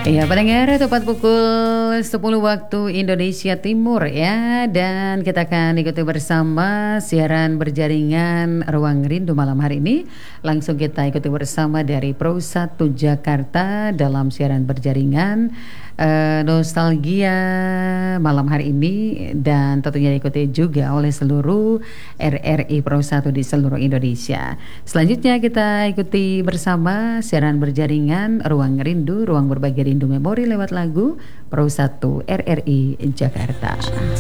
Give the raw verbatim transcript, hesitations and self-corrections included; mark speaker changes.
Speaker 1: Iya, pendengar, tepat pukul sepuluh waktu Indonesia Timur ya. Dan kita akan ikuti bersama siaran berjaringan Ruang Rindu malam hari ini. Langsung kita ikuti bersama dari Pro satu Jakarta dalam siaran berjaringan uh, Nostalgia malam hari ini. Dan tentunya diikuti juga oleh seluruh R R I Pro satu di seluruh Indonesia. Selanjutnya kita ikuti bersama siaran berjaringan Ruang Rindu, ruang berbagi rindu memori lewat lagu Pro satu R R I Jakarta.